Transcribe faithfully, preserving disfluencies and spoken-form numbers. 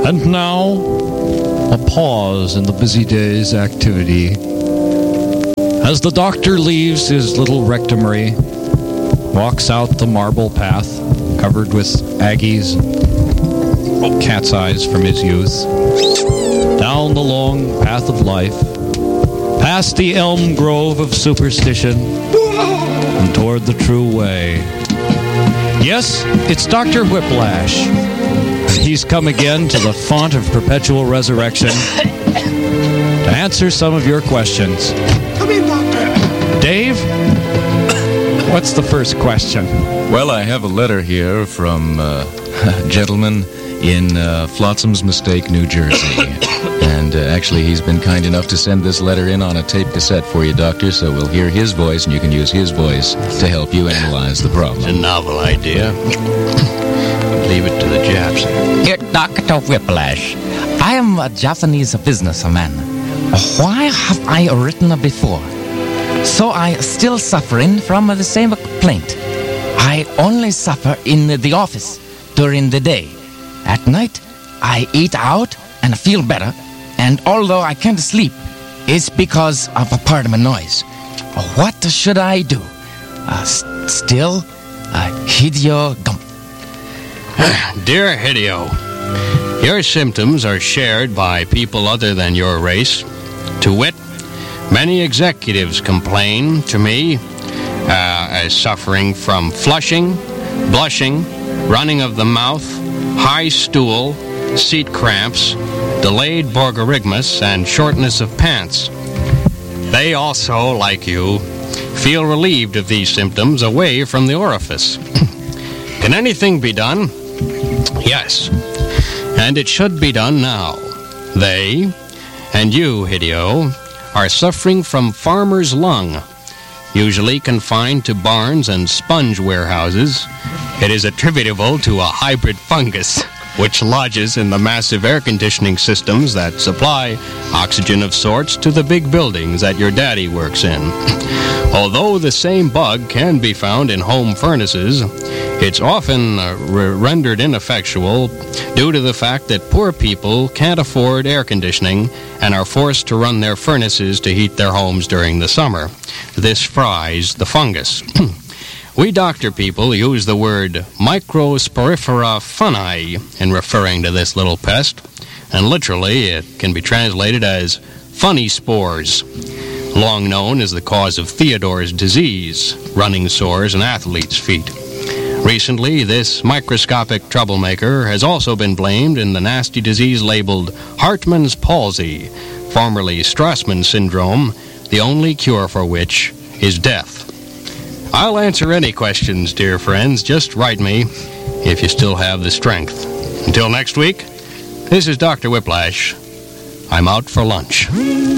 And now, a pause in the busy day's activity. As the doctor leaves his little rectory, walks out the marble path covered with Aggies, cat's eyes from his youth, down the long path of life, past the elm grove of superstition, and toward the true way. Yes, it's Doctor Whiplash. He's come again to the font of perpetual resurrection to answer some of your questions. Come in, Doctor. Dave, what's the first question? Well, I have a letter here from uh, a gentleman in uh, Flotsam's Mistake, New Jersey. And uh, actually, he's been kind enough to send this letter in on a tape cassette for you, Doctor, so we'll hear his voice, and you can use his voice to help you analyze the problem. It's a novel idea. Leave it to the Japs. Dear Doctor Whiplash, I am a Japanese businessman. Why have I written before? So I still suffering from the same complaint. I only suffer in the office during the day. At night, I eat out and feel better. And although I can't sleep, it's because of apartment noise. What should I do? Uh, st- still, uh, Hideo Gump. Dear Hideo, your symptoms are shared by people other than your race. To wit, many executives complain to me uh, as suffering from flushing, blushing, running of the mouth, high stool, seat cramps, delayed borborygmus, and shortness of pants. They also, like you, feel relieved of these symptoms away from the orifice. Can anything be done? Yes, and it should be done now. They, and you, Hideo, are suffering from farmer's lung, usually confined to barns and sponge warehouses. It is attributable to a hybrid fungus, which lodges in the massive air conditioning systems that supply oxygen of sorts to the big buildings that your daddy works in. Although the same bug can be found in home furnaces, it's often uh, re- rendered ineffectual due to the fact that poor people can't afford air conditioning and are forced to run their furnaces to heat their homes during the summer. This fries the fungus. We doctor people use the word microsporifera funni in referring to this little pest, and literally it can be translated as funny spores, long known as the cause of Theodore's disease, running sores, and athlete's feet. Recently, this microscopic troublemaker has also been blamed in the nasty disease labeled Hartman's palsy, formerly Strassman syndrome, the only cure for which is death. I'll answer any questions, dear friends. Just write me if you still have the strength. Until next week, this is Doctor Whiplash. I'm out for lunch.